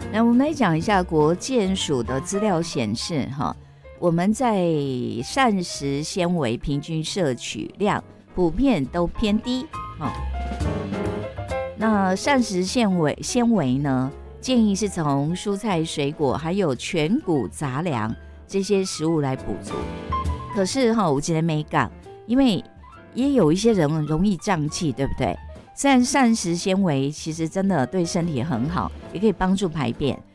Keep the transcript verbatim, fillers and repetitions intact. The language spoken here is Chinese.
那我们来讲一下国健署的资料显示，哈，我们在膳食纤维平均摄取量普遍都偏低，哈。那膳食纤维纤维呢，建议是从蔬菜、水果还有全谷杂粮这些食物来补足。可是哈，我觉得没讲，因为也有一些人容易胀气，对不对？虽然膳食纤维其实真的对身体很好，也可以帮助排便，